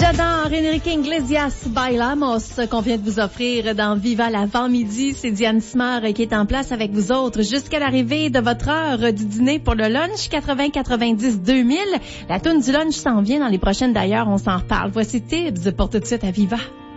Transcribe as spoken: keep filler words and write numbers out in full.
J'adore Enrique Iglesias Bailamos qu'on vient de vous offrir dans Viva l'avant-midi. C'est Diane Simard qui est en place avec vous autres jusqu'à l'arrivée de votre heure du dîner pour le lunch quatre-vingts quatre-vingt-dix deux mille. La toune du lunch s'en vient dans les prochaines d'ailleurs, on s'en reparle. Voici Tibbs pour tout de suite à Viva.